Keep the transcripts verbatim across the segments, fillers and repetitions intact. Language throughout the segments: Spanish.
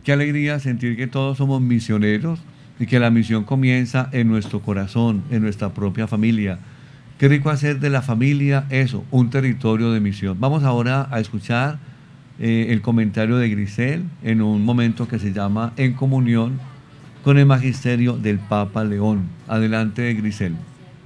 Qué alegría sentir que todos somos misioneros y que la misión comienza en nuestro corazón, en nuestra propia familia. Qué rico hacer de la familia eso, un territorio de misión. Vamos ahora a escuchar eh, el comentario de Grisel en un momento que se llama En Comunión con el Magisterio del Papa León. Adelante, Grisel.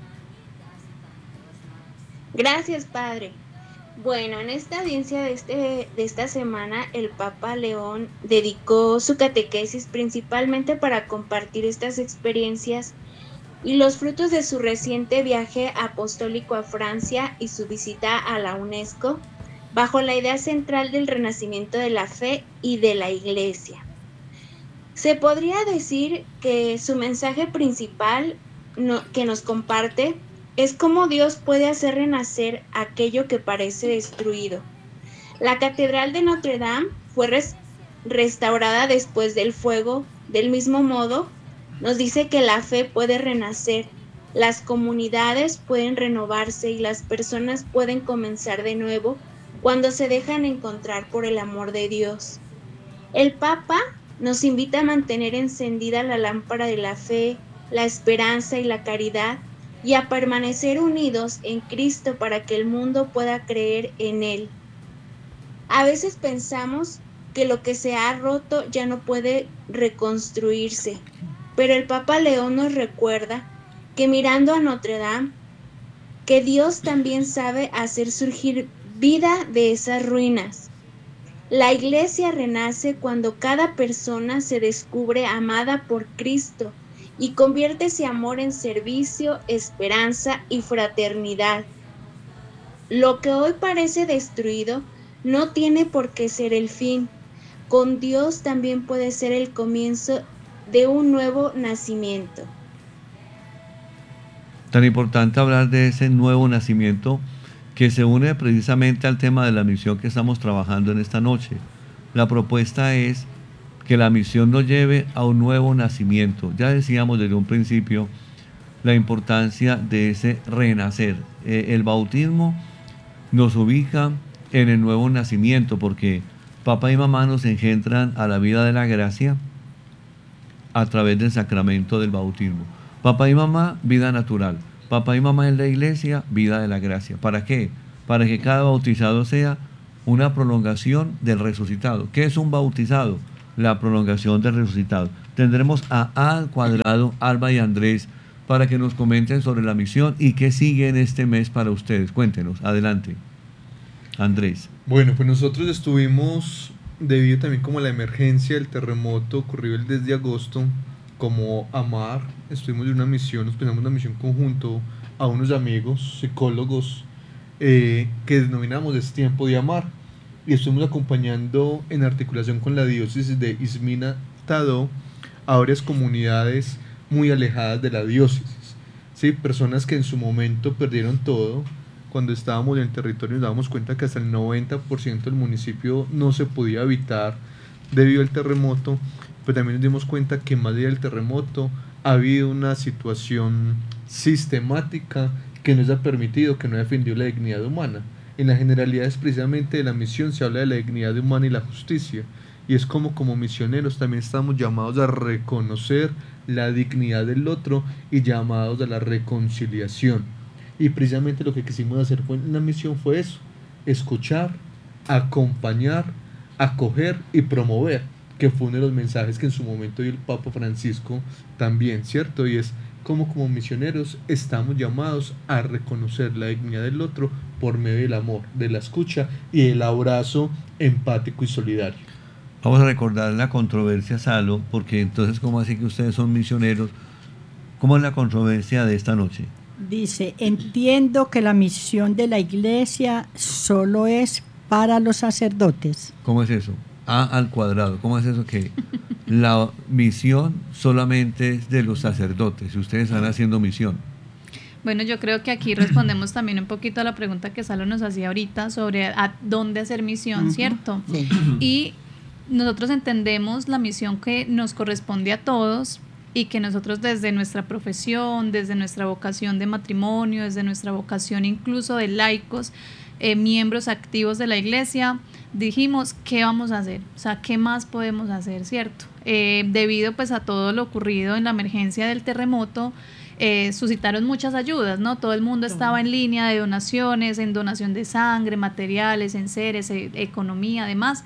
Gracias, Padre. Bueno, en esta audiencia de, este, de esta semana, el Papa León dedicó su catequesis principalmente para compartir estas experiencias y los frutos de su reciente viaje apostólico a Francia y su visita a la UNESCO, bajo la idea central del renacimiento de la fe y de la Iglesia. Se podría decir que su mensaje principal no, que nos comparte es cómo Dios puede hacer renacer aquello que parece destruido. La Catedral de Notre Dame fue res, restaurada después del fuego. Del mismo modo, nos dice que la fe puede renacer, las comunidades pueden renovarse y las personas pueden comenzar de nuevo cuando se dejan encontrar por el amor de Dios. El Papa nos invita a mantener encendida la lámpara de la fe, la esperanza y la caridad y a permanecer unidos en Cristo para que el mundo pueda creer en Él. A veces pensamos que lo que se ha roto ya no puede reconstruirse, pero el Papa León nos recuerda que mirando a Notre Dame, que Dios también sabe hacer surgir vida de esas ruinas. La Iglesia renace cuando cada persona se descubre amada por Cristo y convierte ese amor en servicio, esperanza y fraternidad. Lo que hoy parece destruido no tiene por qué ser el fin. Con Dios también puede ser el comienzo de un nuevo nacimiento. Tan importante hablar de ese nuevo nacimiento que se une precisamente al tema de la misión que estamos trabajando en esta noche. La propuesta es que la misión nos lleve a un nuevo nacimiento. Ya decíamos desde un principio la importancia de ese renacer. Eh, el bautismo nos ubica en el nuevo nacimiento porque papá y mamá nos engendran a la vida de la gracia a través del sacramento del bautismo. Papá y mamá, vida natural. Papá y mamá en la iglesia, vida de la gracia. ¿Para qué? Para que cada bautizado sea una prolongación del resucitado. ¿Qué es un bautizado? La prolongación del resucitado. Tendremos a A al cuadrado, Alba y Andrés, para que nos comenten sobre la misión y qué sigue en este mes para ustedes. Cuéntenos, adelante. Andrés. Bueno, pues nosotros estuvimos, debido también como a la emergencia del terremoto ocurrió el diez de agosto, como AMAR, estuvimos en una misión, nos pusimos una misión conjunto a unos amigos, psicólogos, eh, que denominamos Es Tiempo de Amar, y estuvimos acompañando en articulación con la diócesis de Izmina Tadó a varias comunidades muy alejadas de la diócesis, ¿sí? Personas que en su momento perdieron todo. Cuando estábamos en el territorio nos dábamos cuenta que hasta el noventa por ciento del municipio no se podía habitar debido al terremoto, pero también nos dimos cuenta que más allá del terremoto ha habido una situación sistemática que nos ha permitido, que no ha defendido la dignidad humana. En las generalidades precisamente de la misión se habla de la dignidad humana y la justicia, y es como como misioneros también estamos llamados a reconocer la dignidad del otro y llamados a la reconciliación. Y precisamente lo que quisimos hacer en la misión fue eso: escuchar, acompañar, acoger y promover, que fue uno de los mensajes que en su momento dio el Papa Francisco también, ¿cierto? Y es como como misioneros estamos llamados a reconocer la dignidad del otro por medio del amor, de la escucha y del abrazo empático y solidario. Vamos a recordar la controversia, Salo, porque entonces, ¿cómo así que ustedes son misioneros? ¿Cómo es la controversia de esta noche? Dice, entiendo que la misión de la iglesia solo es para los sacerdotes. ¿Cómo es eso? A al cuadrado. ¿Cómo es eso que la misión solamente es de los sacerdotes y ustedes están haciendo misión? Bueno, yo creo que aquí respondemos también un poquito a la pregunta que Salo nos hacía ahorita sobre a dónde hacer misión, ¿cierto? Sí. Y nosotros entendemos la misión que nos corresponde a todos y que nosotros desde nuestra profesión, desde nuestra vocación de matrimonio, desde nuestra vocación incluso de laicos, eh, miembros activos de la iglesia, dijimos, ¿qué vamos a hacer? O sea, ¿qué más podemos hacer, cierto? Eh, debido pues a todo lo ocurrido en la emergencia del terremoto, eh, suscitaron muchas ayudas, ¿no? Todo el mundo estaba en línea de donaciones, en donación de sangre, materiales, enseres, e- economía, además.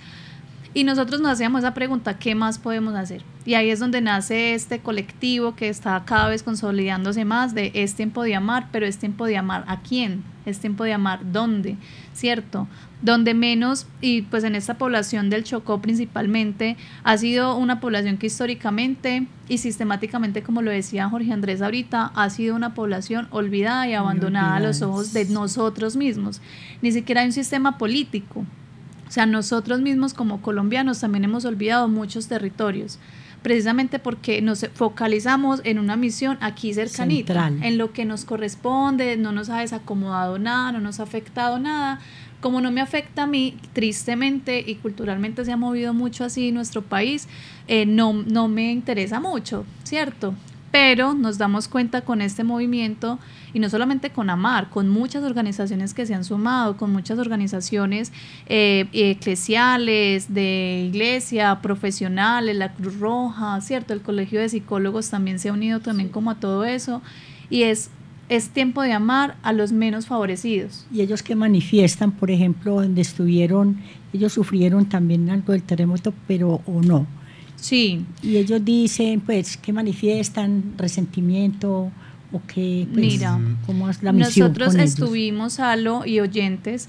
Y nosotros nos hacíamos esa pregunta, ¿qué más podemos hacer? Y ahí es donde nace este colectivo que está cada vez consolidándose más de es tiempo de amar, pero es tiempo de amar ¿a quién? Es tiempo de amar ¿dónde? ¿Cierto? Donde menos, y pues en esta población del Chocó principalmente, ha sido una población que históricamente y sistemáticamente, como lo decía Jorge Andrés ahorita, ha sido una población olvidada y abandonada a los ojos de nosotros mismos. Ni siquiera hay un sistema político. O sea, nosotros mismos como colombianos también hemos olvidado muchos territorios, precisamente porque nos focalizamos en una misión aquí cercanita, Central. en lo que nos corresponde, no nos ha desacomodado nada, no nos ha afectado nada. Como no me afecta a mí, tristemente y culturalmente se ha movido mucho así nuestro país, eh, no, no me interesa mucho, ¿cierto? Pero nos damos cuenta con este movimiento, y no solamente con AMAR, con muchas organizaciones que se han sumado, con muchas organizaciones eh, eclesiales, de iglesia, profesionales, la Cruz Roja, ¿cierto? El Colegio de Psicólogos también se ha unido también como a todo eso, y es, es tiempo de amar a los menos favorecidos. Y ellos que manifiestan, por ejemplo, donde estuvieron, ellos sufrieron también algo del terremoto, pero o no. Sí. Y ellos dicen, pues, que manifiestan resentimiento o que, pues, Mira, ¿cómo es la misión nosotros con ellos? estuvimos, Alo y oyentes,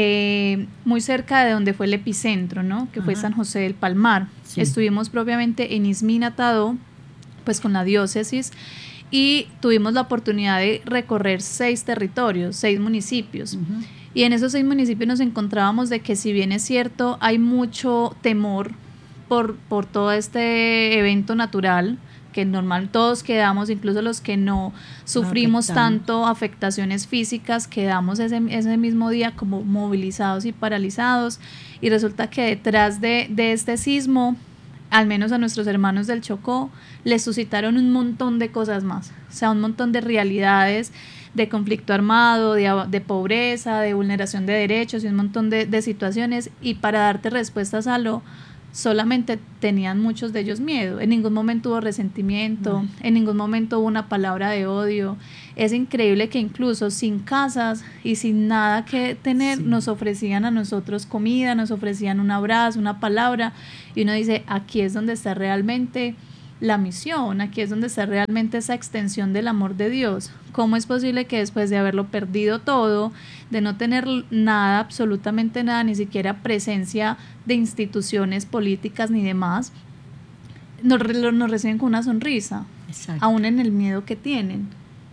eh, muy cerca de donde fue el epicentro, ¿no? Que fue Ajá. San José del Palmar. Sí. Estuvimos propiamente en Izminatado, pues con la diócesis, y tuvimos la oportunidad de recorrer seis territorios, seis municipios. Ujú. Y en esos seis municipios nos encontrábamos de que, si bien es cierto, hay mucho temor por, por todo este evento natural, que normal todos quedamos, incluso los que no sufrimos Afectado. tanto afectaciones físicas, quedamos ese, ese mismo día como movilizados y paralizados, y resulta que detrás de, de este sismo, al menos a nuestros hermanos del Chocó, les suscitaron un montón de cosas más, o sea, un montón de realidades, de conflicto armado, de, de pobreza, de vulneración de derechos y un montón de, de situaciones, y para darte respuestas a lo solamente tenían muchos de ellos miedo. En ningún momento hubo resentimiento, en ningún momento hubo una palabra de odio. Es increíble que incluso sin casas y sin nada que tener, sí, nos ofrecían a nosotros comida, nos ofrecían un abrazo, una palabra, y uno dice, aquí es donde está realmente la misión, aquí es donde está realmente esa extensión del amor de Dios. ¿Cómo es posible que después de haberlo perdido todo, de no tener nada, absolutamente nada, ni siquiera presencia de instituciones políticas ni demás, nos, nos reciben con una sonrisa? Exacto. Aún en el miedo que tienen?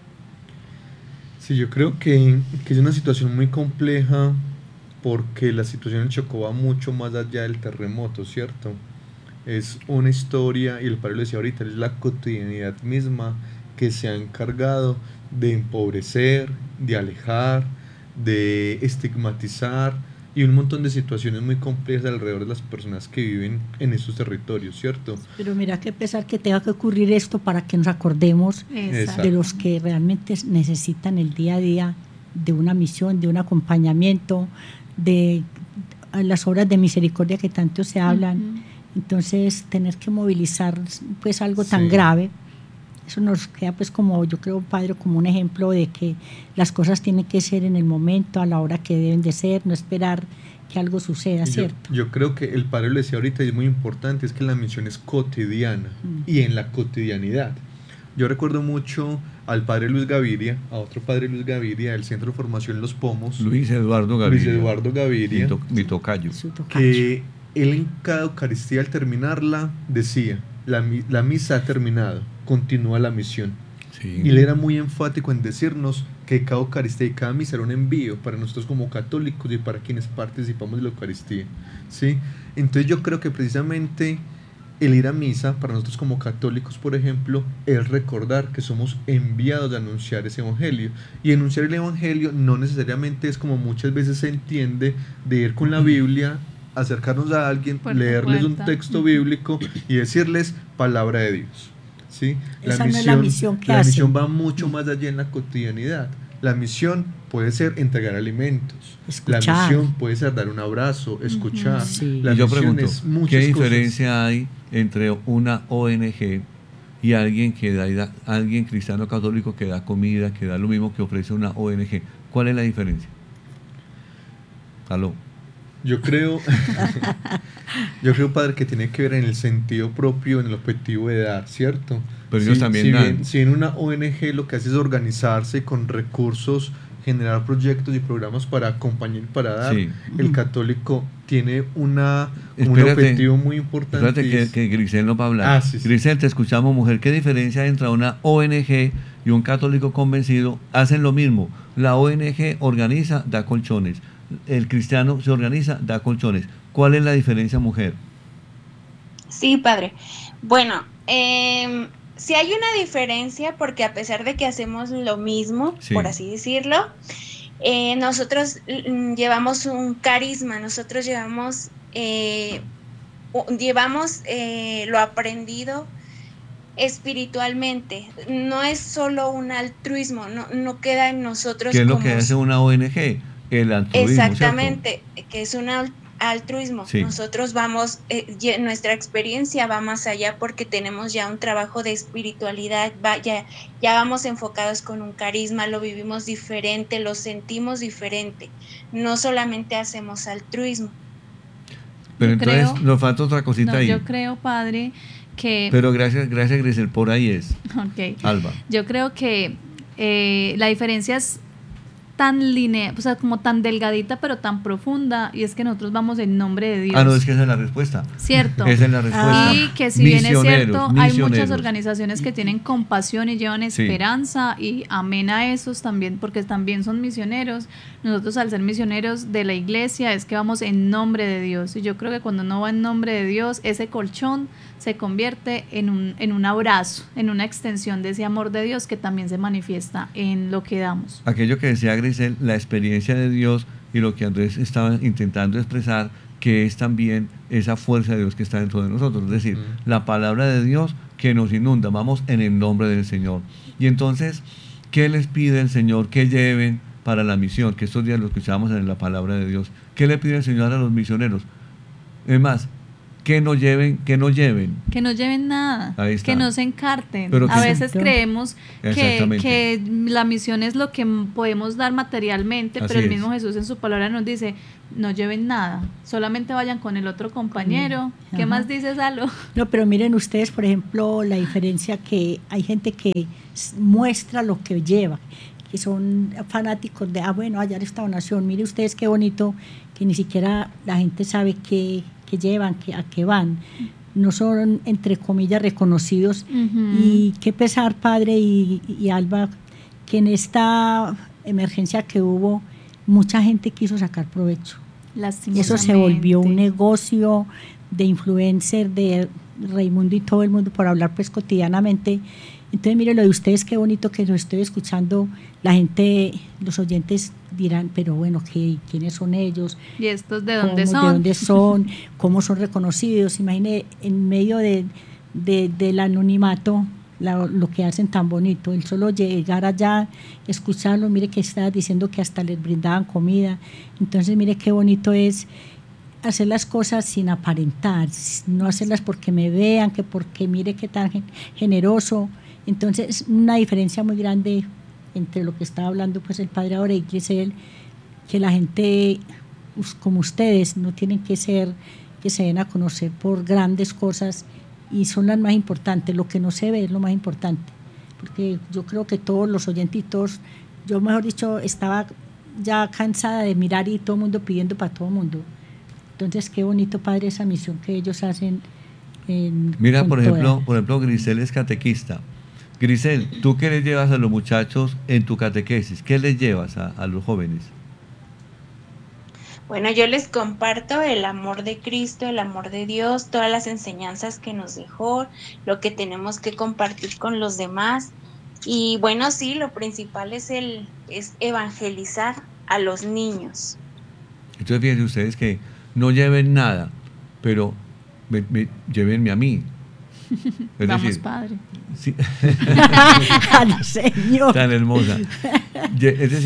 Sí, yo creo que, que es una situación muy compleja, porque la situación en Chocó va mucho más allá del terremoto, ¿cierto? Es una historia, y el padre lo decía ahorita, es la cotidianidad misma que se ha encargado de empobrecer, de alejar, de estigmatizar, y un montón de situaciones muy complejas alrededor de las personas que viven en esos territorios, ¿cierto? Pero mira qué pesar que tenga que ocurrir esto para que nos acordemos Exacto. de los que realmente necesitan el día a día de una misión, de un acompañamiento, de las obras de misericordia que tanto se hablan. Uh-huh. Entonces, tener que movilizar pues algo tan sí. grave, eso nos queda pues como, yo creo, padre, como un ejemplo de que las cosas tienen que ser en el momento, a la hora que deben de ser, no esperar que algo suceda, yo, ¿cierto? Yo creo que el padre lo decía ahorita y es muy importante, es que la misión es cotidiana, mm. y en la cotidianidad. Yo recuerdo mucho al padre Luis Gaviria, a otro padre Luis Gaviria, del Centro de Formación Los Pomos. Luis Eduardo Gaviria. Luis Eduardo Gaviria. Mi, to, mi tocayo. Que él en cada Eucaristía, al terminarla, decía, la, la misa ha terminado, continúa la misión. Sí. Y él era muy enfático en decirnos que cada Eucaristía y cada misa era un envío para nosotros como católicos y para quienes participamos de la Eucaristía, ¿sí? Entonces yo creo que precisamente el ir a misa, para nosotros como católicos, por ejemplo, es recordar que somos enviados a anunciar ese evangelio. Y anunciar el evangelio no necesariamente es como muchas veces se entiende, de ir con la Biblia, acercarnos a alguien, puerta, leerles puerta. un texto bíblico y decirles palabra de Dios, ¿sí? La Esa misión, no es la misión que la hace. misión va mucho más allá en la cotidianidad. La misión puede ser entregar alimentos. Escuchar. La misión puede ser dar un abrazo, escuchar. Uh-huh. Sí. La y yo misión pregunto, es muchas ¿qué cosas. diferencia hay entre una O N G y alguien que da, da alguien cristiano católico que da comida, que da lo mismo que ofrece una O N G? ¿Cuál es la diferencia? Aló. Yo creo, yo creo, padre, que tiene que ver en el sentido propio, en el objetivo de dar, ¿cierto? Pero ellos si, también si dan. Bien, si en una O N G lo que hace es organizarse con recursos, generar proyectos y programas para acompañar, para dar, Sí. el católico tiene una, un Espérate, objetivo muy importante. Espérate que, que Grisel nos va a hablar. Ah, sí, sí. Grisel, te escuchamos, mujer. ¿Qué diferencia hay entre una O N G y un católico convencido? Hacen lo mismo. La O N G organiza, da colchones. El cristiano se organiza, da colchones. ¿Cuál es la diferencia, mujer? Sí, padre. Bueno, eh, sí hay una diferencia porque a pesar de que hacemos lo mismo, Sí. por así decirlo, eh, nosotros mm, llevamos un carisma, nosotros llevamos, eh, llevamos eh, lo aprendido espiritualmente. No es solo un altruismo, no, no queda en nosotros. ¿Qué es lo como que hace una O N G? El altruismo, exactamente, ¿cierto? que es un altruismo. Sí. Nosotros vamos, eh, nuestra experiencia va más allá porque tenemos ya un trabajo de espiritualidad, va, ya, ya vamos enfocados con un carisma, lo vivimos diferente, lo sentimos diferente. No solamente hacemos altruismo. Pero Yo entonces creo- nos falta otra cosita No, ahí. yo creo, padre, que... Pero gracias, gracias Grisel, por ahí es. Ok. Alba. Yo creo que eh, la diferencia es tan lineal, o sea, como tan delgadita pero tan profunda, y es que nosotros vamos en nombre de Dios. Ah, no, es que esa es la respuesta. Cierto. Esa es la respuesta. Y que si bien es Misioneros, cierto, hay muchas misioneros. organizaciones que tienen compasión y llevan Sí. esperanza, y amén a esos también, porque también son misioneros. Nosotros, al ser misioneros de la iglesia, es que vamos en nombre de Dios, y yo creo que cuando uno va en nombre de Dios, ese colchón se convierte en un, en un abrazo, en una extensión de ese amor de Dios que también se manifiesta en lo que damos. Aquello que decía Grisel, la experiencia de Dios y lo que Andrés estaba intentando expresar, que es también esa fuerza de Dios que está dentro de nosotros, es decir, Mm. la palabra de Dios que nos inunda, vamos en el nombre del Señor. Y entonces, ¿qué les pide el Señor que lleven para la misión? Que estos días lo escuchamos en la palabra de Dios. ¿Qué le pide el Señor a los misioneros? Es más, que no lleven, que no lleven. Que no lleven nada, Ahí está. que no se encarten. Pero A que- veces Exacto. creemos que, Exactamente. que la misión es lo que m- podemos dar materialmente, Así pero el es. mismo Jesús en su palabra nos dice, no lleven nada, solamente vayan con el otro compañero. ¿Qué Ajá. más dices, Salo? No, pero miren ustedes, por ejemplo, la diferencia que hay gente que s- muestra lo que lleva, que son fanáticos de, ah, bueno, allá esta donación, mire ustedes qué bonito, que ni siquiera la gente sabe qué, qué llevan, qué, a qué van. No son, entre comillas, reconocidos. Ujú. Y qué pesar, padre y, y Alba, que en esta emergencia que hubo, mucha gente quiso sacar provecho. Y eso se volvió un negocio de influencer, de Raimundo y todo el mundo, por hablar pues cotidianamente. Entonces, mire, lo de ustedes, qué bonito que lo estoy escuchando. La gente, los oyentes dirán, pero bueno, ¿qué, ¿quiénes son ellos? ¿Y estos de ¿Cómo- dónde son? ¿De dónde son? ¿Cómo son reconocidos? Imagine, en medio de, de- del anonimato, la- lo que hacen tan bonito. El solo llegar allá, escucharlo, mire que estaba diciendo que hasta les brindaban comida. Entonces, mire qué bonito es hacer las cosas sin aparentar, no hacerlas porque me vean, que porque mire qué tan gen- generoso. Entonces, una diferencia muy grande entre lo que estaba hablando pues el padre ahora y Grisel, que la gente us- como ustedes no tienen que ser, que se den a conocer por grandes cosas, y son las más importantes. Lo que no se ve es lo más importante, porque yo creo que todos los oyentitos, yo mejor dicho, estaba ya cansada de mirar y todo el mundo pidiendo para todo el mundo. Entonces, qué bonito, padre, esa misión que ellos hacen. En, Mira, con por toda. ejemplo, por ejemplo, Grisel es catequista. Grisel, ¿tú qué les llevas a los muchachos en tu catequesis? ¿Qué les llevas a, a los jóvenes? Bueno, yo les comparto el amor de Cristo, el amor de Dios, todas las enseñanzas que nos dejó, lo que tenemos que compartir con los demás. Y bueno, sí, lo principal es el es evangelizar a los niños. Entonces fíjense ustedes que no lleven nada, pero me- me- llévenme a mí. Es Vamos, decir, padre. sí, Al Señor. tan hermosa. Ye- Es decir,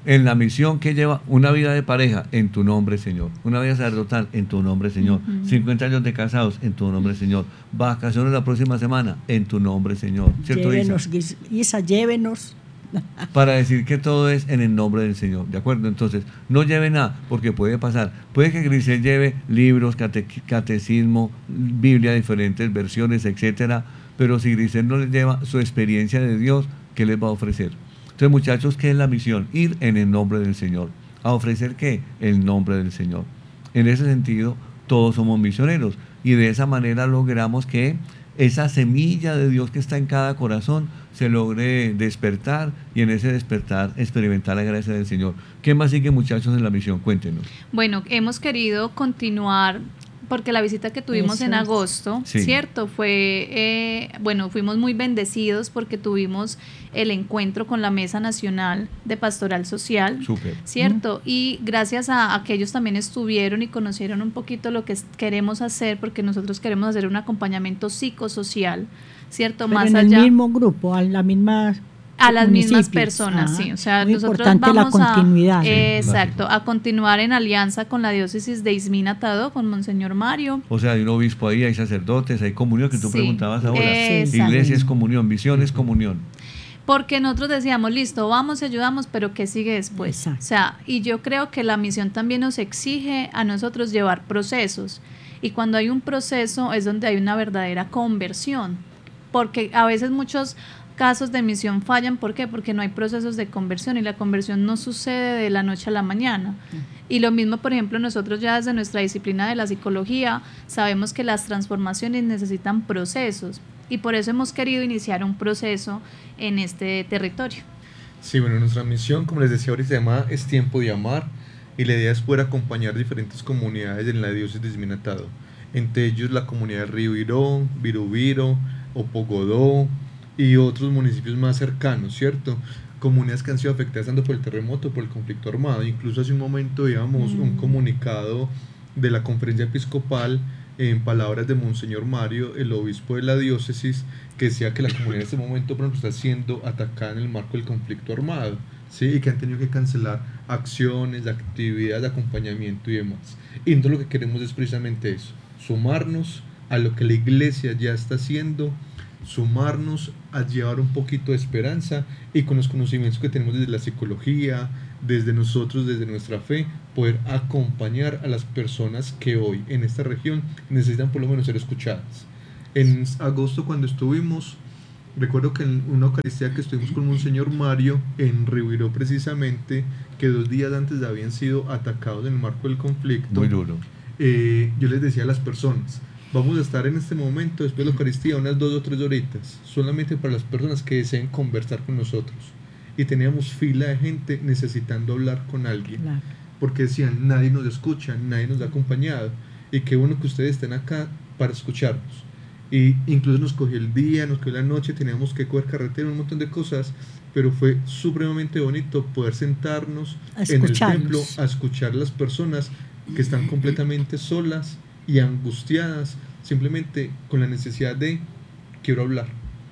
en la misión que lleva una vida de pareja, en tu nombre, Señor. Una vida sacerdotal, en tu nombre, Señor. Uh-huh. cincuenta años de casados, en tu nombre, Señor. Vacaciones la próxima semana, en tu nombre, Señor. ¿Cierto, llévenos, Isa? Isa, llévenos. Para decir que todo es en el nombre del Señor, ¿de acuerdo? Entonces, no lleve nada, porque puede pasar. Puede que Grisel lleve libros, cate, catecismo, Biblia, diferentes versiones, etcétera, pero si Grisel no les lleva su experiencia de Dios, ¿qué les va a ofrecer? Entonces, muchachos, ¿qué es la misión? Ir en el nombre del Señor. ¿A ofrecer qué? El nombre del Señor. En ese sentido, todos somos misioneros y de esa manera logramos que esa semilla de Dios que está en cada corazón se logre despertar y en ese despertar experimentar la gracia del Señor. ¿Qué más sigue, muchachos, en la misión? Cuéntenos. Bueno, hemos querido continuar porque la visita que tuvimos Eso en agosto, sí. ¿cierto? Fue, eh, bueno, fuimos muy bendecidos porque tuvimos el encuentro con la Mesa Nacional de Pastoral Social, Súper. ¿cierto? Mm. Y gracias a, a que ellos también estuvieron y conocieron un poquito lo que queremos hacer, porque nosotros queremos hacer un acompañamiento psicosocial, ¿cierto? Pero Más en allá. el mismo grupo, a la misma... A las mismas personas, ah, sí. O sea, muy nosotros importante vamos la continuidad. a, sí, eh, exacto, a continuar en alianza con la diócesis de Izmina-Tadó, con Monseñor Mario. O sea, hay un obispo ahí, hay sacerdotes, hay comunión, que tú sí, preguntabas ahora. Eh, Iglesia es comunión, misión es comunión. Porque nosotros decíamos, listo, vamos y ayudamos, pero ¿qué sigue después? Exacto. O sea, y yo creo que la misión también nos exige a nosotros llevar procesos. Y cuando hay un proceso es donde hay una verdadera conversión. Porque a veces muchos casos de misión fallan, ¿por qué? Porque no hay procesos de conversión y la conversión no sucede de la noche a la mañana. Y lo mismo, por ejemplo, nosotros ya desde nuestra disciplina de la psicología sabemos que las transformaciones necesitan procesos y por eso hemos querido iniciar un proceso en este territorio. Sí, bueno, nuestra misión, como les decía ahorita, se llama Es Tiempo de Amar y la idea es poder acompañar diferentes comunidades en la diócesis de Izmina-Tadó, entre ellos la comunidad de Río Irón, Virubiro, Opogodó y otros municipios más cercanos, ¿cierto? Comunidades que han sido afectadas tanto por el terremoto, por el conflicto armado. Incluso hace un momento veíamos mm. un comunicado de la conferencia episcopal en palabras de Monseñor Mario, el obispo de la diócesis, que decía que la comunidad en este momento, por ejemplo, está siendo atacada en el marco del conflicto armado, ¿sí? Y que han tenido que cancelar acciones, actividades de acompañamiento y demás. Y entonces lo que queremos es precisamente eso, sumarnos a lo que la iglesia ya está haciendo, sumarnos a llevar un poquito de esperanza y con los conocimientos que tenemos desde la psicología, desde nosotros, desde nuestra fe, poder acompañar a las personas que hoy en esta región necesitan por lo menos ser escuchadas. En agosto, cuando estuvimos, recuerdo que en una Eucaristía que estuvimos con Monseñor Mario en Río precisamente, que dos días antes habían sido atacados en el marco del conflicto. Muy duro. Eh, yo les decía a las personas, vamos a estar en este momento, después de la Eucaristía, unas dos o tres horitas, solamente para las personas que deseen conversar con nosotros. Y teníamos fila de gente necesitando hablar con alguien. Claro. Porque decían, nadie nos escucha, nadie nos ha acompañado. Y qué bueno que ustedes estén acá para escucharnos. Y incluso nos cogió el día, nos cogió la noche, teníamos que coger carretera, un montón de cosas. Pero fue supremamente bonito poder sentarnos en el templo a escuchar a las personas que están completamente solas y angustiadas, simplemente con la necesidad de quiero hablar.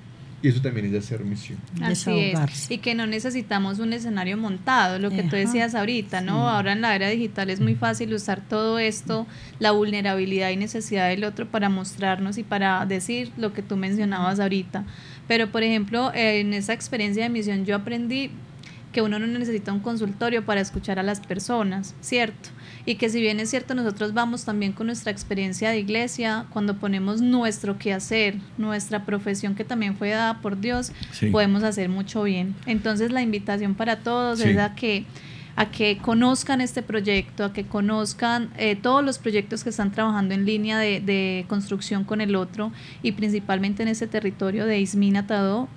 Y eso también es de hacer misión. Así es. Y que no necesitamos un escenario montado, lo que Ajá. tú decías ahorita, ¿no? Sí. Ahora en la era digital es muy fácil usar todo esto, la vulnerabilidad y necesidad del otro para mostrarnos y para decir lo que tú mencionabas ahorita. Pero, por ejemplo, en esa experiencia de misión yo aprendí que uno no necesita un consultorio para escuchar a las personas, ¿cierto? Y que si bien es cierto, nosotros vamos también con nuestra experiencia de iglesia, cuando ponemos nuestro quehacer, nuestra profesión que también fue dada por Dios, sí. podemos hacer mucho bien. Entonces la invitación para todos sí. es a que, a que conozcan este proyecto, a que conozcan eh, todos los proyectos que están trabajando en línea de, de construcción con el otro y principalmente en ese territorio de Izmina-Tadó.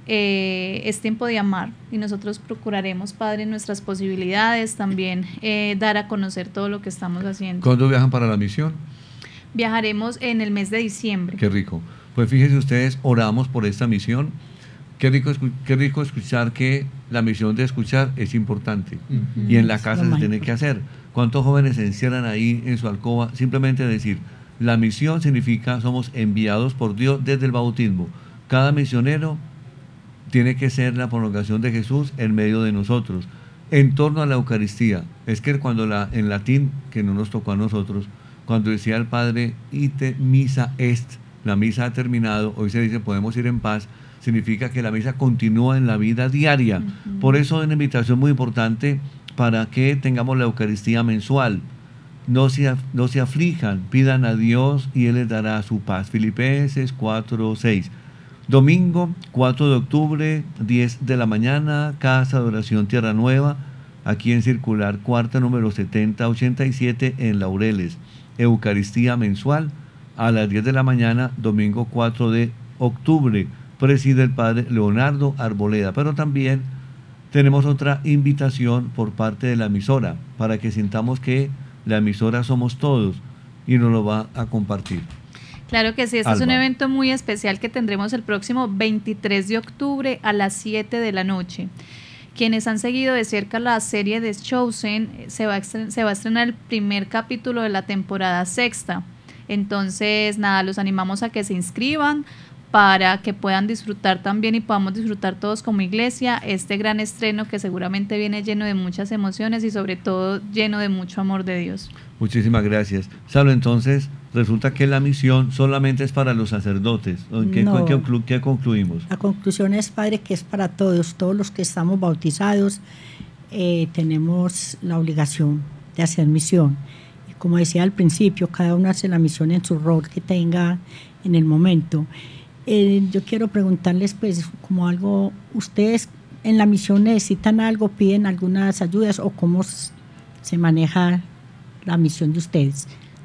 Eh, es tiempo de amar y nosotros procuraremos, Padre, nuestras posibilidades también eh, dar a conocer todo lo que estamos haciendo. ¿Cuándo viajan para la misión? Viajaremos en el mes de diciembre. Qué rico. Pues fíjense ustedes, oramos por esta misión. Qué rico, qué rico escuchar que la misión de escuchar es importante uh-huh. y en la casa se tiene que hacer. ¿Cuántos jóvenes se encierran ahí en su alcoba? Simplemente decir, la misión significa somos enviados por Dios desde el bautismo. Cada misionero tiene que ser la prolongación de Jesús en medio de nosotros. en torno a la Eucaristía. Es que cuando la, en latín, que no nos tocó a nosotros, cuando decía el Padre, ite misa est, la misa ha terminado, hoy se dice podemos ir en paz, significa que la misa continúa en la vida diaria. Uh-huh. Por eso es una invitación muy importante para que tengamos la Eucaristía mensual. No se, no se aflijan, pidan a Dios y Él les dará su paz. Filipenses cuatro seis. Domingo cuatro de octubre, diez de la mañana, Casa de Oración Tierra Nueva, aquí en Circular Cuarta, número setenta ochenta y siete, en Laureles. Eucaristía mensual a las diez de la mañana, domingo cuatro de octubre. Preside el Padre Leonardo Arboleda. Pero también tenemos otra invitación por parte de la emisora, para que sintamos que la emisora somos todos, y nos lo va a compartir. Claro que sí, este Alba. Es un evento muy especial que tendremos el próximo veintitrés de octubre a las siete de la noche. Quienes han seguido de cerca la serie de Chosen, se va a estrenar, se va a estrenar el primer capítulo de la temporada sexta. Entonces, nada, los animamos a que se inscriban para que puedan disfrutar también y podamos disfrutar todos como iglesia este gran estreno que seguramente viene lleno de muchas emociones y sobre todo lleno de mucho amor de Dios. Muchísimas gracias. Salo, entonces resulta que la misión solamente es para los sacerdotes. ¿Qué, no, qué, qué, qué concluimos? La conclusión es, Padre, que es para todos, todos los que estamos bautizados eh, tenemos la obligación de hacer misión. Y como decía al principio, cada uno hace la misión en su rol que tenga en el momento. Eh, yo quiero preguntarles, pues, como algo, ¿ustedes en la misión necesitan algo, piden algunas ayudas o cómo se maneja la misión de ustedes?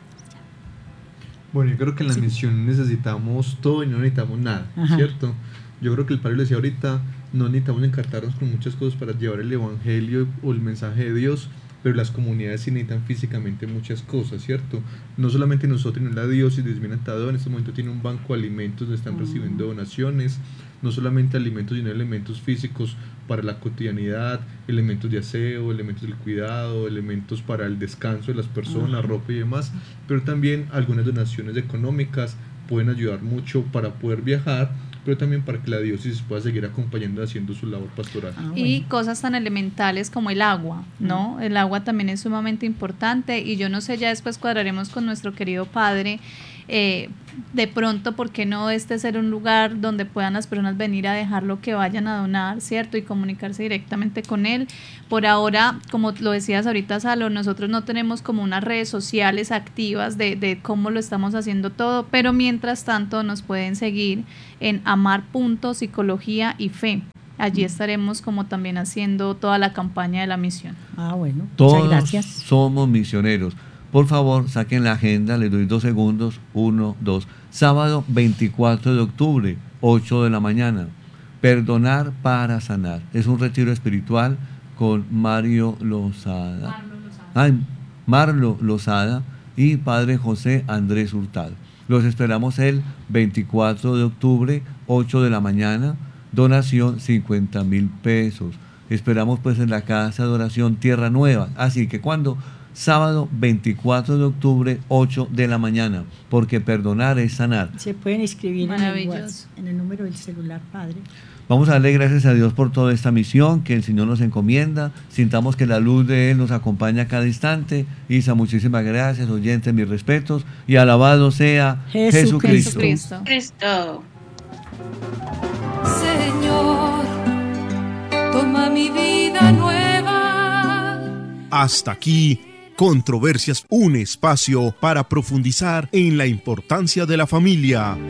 Bueno, yo creo que en la sí. misión necesitamos todo y no necesitamos nada, Ajá. ¿cierto? Yo creo que el Padre lo decía ahorita, no necesitamos encartarnos con muchas cosas para llevar el Evangelio o el mensaje de Dios, pero las comunidades sí necesitan físicamente muchas cosas, ¿cierto? No solamente nosotros, sino la diócesis de Esmirna-Tadó en este momento tiene un banco de alimentos donde están uh-huh. recibiendo donaciones, no solamente alimentos, sino elementos físicos para la cotidianidad, elementos de aseo, elementos del cuidado, elementos para el descanso de las personas, uh-huh. ropa y demás, pero también algunas donaciones económicas pueden ayudar mucho para poder viajar, pero también para que la diócesis pueda seguir acompañando haciendo su labor pastoral. Ah, bueno. Y cosas tan elementales como el agua, ¿no? El agua también es sumamente importante y yo no sé, ya después cuadraremos con nuestro querido padre, eh, de pronto, ¿por qué no este ser un lugar donde puedan las personas venir a dejar lo que vayan a donar, ¿cierto? Y comunicarse directamente con él. Por ahora, como lo decías ahorita, Salo, nosotros no tenemos como unas redes sociales activas de, de cómo lo estamos haciendo todo, pero mientras tanto nos pueden seguir en amar punto psicología y fe. Allí estaremos como también haciendo toda la campaña de la misión. Ah, bueno, todos muchas gracias. Somos misioneros. Por favor, saquen la agenda, les doy dos segundos, uno, dos. Sábado veinticuatro de octubre, ocho de la mañana. Perdonar para sanar. Es un retiro espiritual con Mario Lozada. Marlo Lozada. Ay, Marlo Lozada y Padre José Andrés Hurtado. Los esperamos el veinticuatro de octubre, ocho de la mañana. Donación cincuenta mil pesos. Esperamos pues en la Casa de Oración Tierra Nueva. Así que cuando... Sábado veinticuatro de octubre, ocho de la mañana, porque perdonar es sanar. Se pueden inscribir en el, en el número del celular, Padre. Vamos a darle gracias a Dios por toda esta misión que el Señor nos encomienda. Sintamos que la luz de Él nos acompaña a cada instante. Isa, muchísimas gracias, oyentes, mis respetos. Y alabado sea Jesucristo. Jesucristo. Jesucristo. Señor, toma mi vida nueva. Hasta aquí. Controversias, un espacio para profundizar en la importancia de la familia.